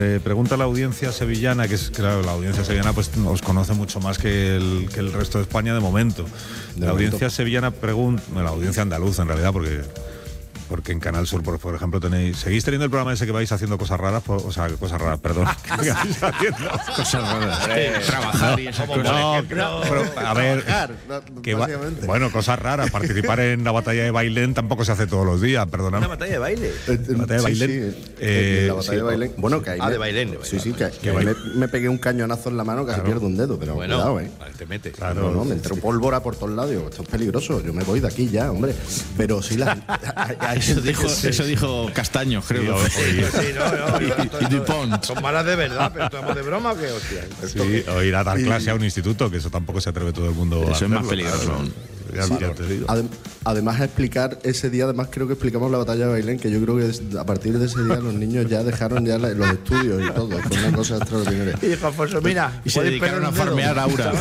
Pregunta la audiencia sevillana, que es claro, la audiencia sevillana pues os conoce mucho más que el resto de España de momento. La audiencia sevillana pregunta, la audiencia andaluza en realidad, porque en Canal Sur, por ejemplo, seguís teniendo el programa ese que vais haciendo cosas raras, perdón. Cosas raras. Trabajar y esas cosas. No, pero, a ver, bueno, cosas raras. Participar en la batalla de Bailén tampoco se hace todos los días, perdóname. ¿Una batalla de baile? La batalla de Bailén. La batalla de Bailén. Bueno, que ahí de Bailén. Sí, que me pegué un cañonazo en la mano, casi pierdo un dedo, pero bueno, cuidado, Vale, te metes. Claro, no, me entró pólvora por todos lados. Digo, esto es peligroso, yo me voy de aquí ya, hombre. Pero sí, Eso dijo Castaño, creo. Y Dupont. Son malas de verdad, pero estamos de broma o qué, hostia. Sí, o ir a dar clase a un instituto, que eso tampoco se atreve todo el mundo a eso es más peligroso. Ya te digo. Además, a explicar ese día, creo que explicamos la batalla de Bailén, que yo creo que a partir de ese día los niños ya dejaron ya los estudios y todo. Fue una cosa extraordinaria. Y dijo Alfonso, mira, y se dedicaron a farmear Aura.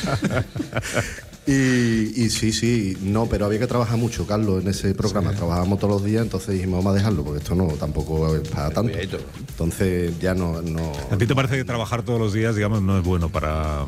Y sí, no, pero había que trabajar mucho, Carlos, en ese programa. Sí. Trabajábamos todos los días, entonces dijimos, vamos a dejarlo, porque esto no tampoco es para tanto. Entonces ya no. ¿A ti te parece que trabajar todos los días, digamos, no es bueno para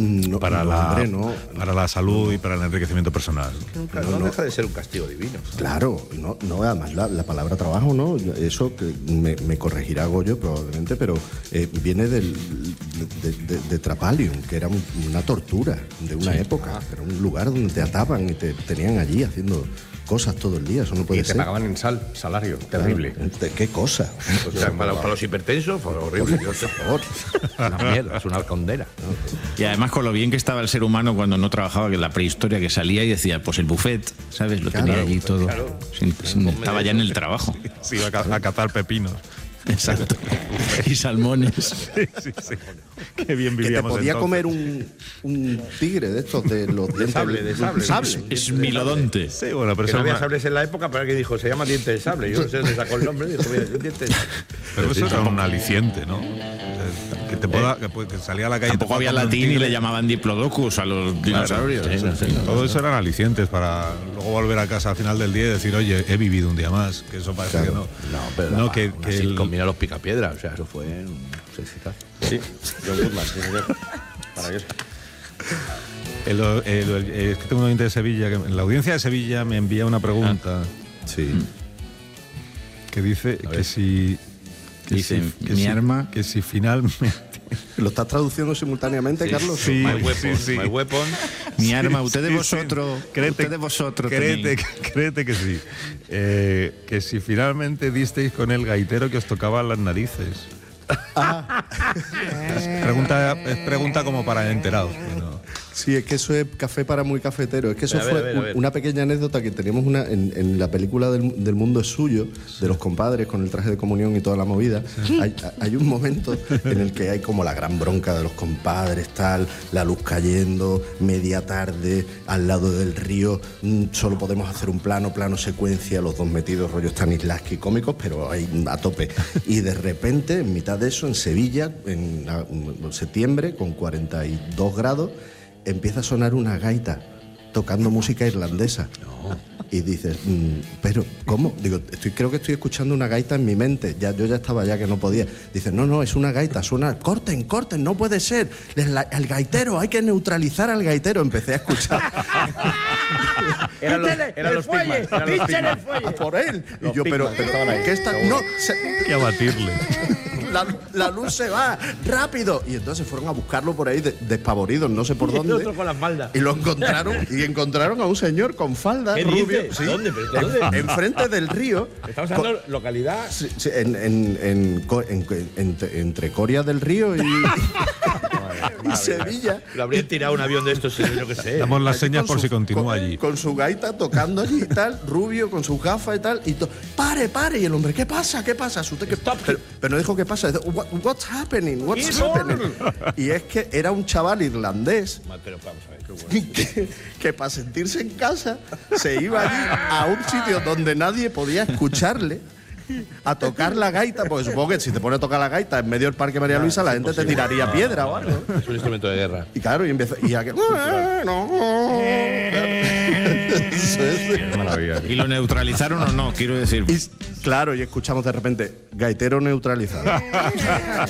la salud y para el enriquecimiento personal? No deja de ser un castigo divino. Claro, no además la palabra trabajo, ¿no? Eso que me corregirá Goyo probablemente, pero viene de Trapalium, que era una tortura de una época. Era un lugar donde te ataban y te tenían allí haciendo cosas todo el día, eso no puede ser. Y te pagaban en salario, terrible. ¿Qué cosa? O sea, para los hipertensos, fue horrible. Por favor. Una mierda, es una condena. Y además con lo bien que estaba el ser humano cuando no trabajaba, que en la prehistoria, que salía y decía, pues el buffet, ¿sabes? Lo tenía allí todo. Estaba ya en el trabajo. Sí, iba a cazar pepinos. Exacto. Y salmones. Sí. Qué bien vivíamos. Que te podía comer un tigre de estos de los dientes de sable. Es milodonte. Sí, bueno, pero que no había sables en la época, pero alguien dijo, se llama diente de sable. Yo no sé dónde sacó el nombre, dijo, mira, diente de sable. Pero eso era un aliciente, ¿no? Que salía a la calle. Tampoco había latín y le llamaban diplodocus a los dinosaurios. Todo eso eran alicientes para luego volver a casa al final del día y decir, oye, he vivido un día más. Que eso parece que no. No, pero que combina los picapiedras, o sea, eso fue un sexitazo. Sí, John Goodman, para eso. Es que tengo un oyente de Sevilla, que en la audiencia de Sevilla me envía una pregunta. Sí. Que dice que si... Que si finalmente... ¿Lo estás traduciendo simultáneamente, sí, Carlos? Sí, My weapon. Mi arma, ustedes vosotros. Créete que sí. Que si finalmente disteis con el gaitero que os tocaba las narices. Es pregunta como para enterados. ¿No? Sí, es que eso es café para muy cafetero. Es que eso fue una pequeña anécdota que teníamos en la película del mundo es suyo, de los compadres con el traje de comunión y toda la movida. Sí. Hay un momento en el que hay como la gran bronca de los compadres, tal, la luz cayendo, media tarde, al lado del río, solo podemos hacer un plano secuencia, los dos metidos rollo Stanislavski cómicos, pero ahí a tope. Y de repente, en mitad de eso, en Sevilla, en septiembre, con 42 grados, empieza a sonar una gaita tocando música irlandesa. No. Y dices, pero ¿cómo? Digo, creo que estoy escuchando una gaita en mi mente. Yo ya estaba que no podía. Dices, no, es una gaita, suena, corten, no puede ser. El gaitero, hay que neutralizar al gaitero. Empecé a escuchar. Eran los fuelle, por él. Y yo, pero ¿qué está? No, hay que abatirle. La luz se va, rápido. Y entonces fueron a buscarlo por ahí despavoridos, no sé por dónde. Y otro con las faldas. Y lo encontraron a un señor con falda rubio. Sí. ¿Dónde? Enfrente del río. Estamos hablando localidad. Sí, entre Coria del Río y Sevilla. Lo habrían tirado un avión de estos, yo qué sé. Damos las señas por si continúa allí. Con su gaita tocando allí y tal, rubio, con sus gafas y tal. Y pare. Y el hombre, ¿qué pasa? Pero no dijo qué pasa. What's happening? Y es que era un chaval irlandés que para sentirse en casa se iba allí a un sitio donde nadie podía escucharle a tocar la gaita, porque supongo que si te pones a tocar la gaita en medio del Parque María Luisa, la gente te tiraría piedra o algo. Es un instrumento de guerra. Y claro, y aquel... Qué maravilla. ¿Y lo neutralizaron o no? Quiero decir. Claro, y escuchamos de repente, gaitero neutralizado.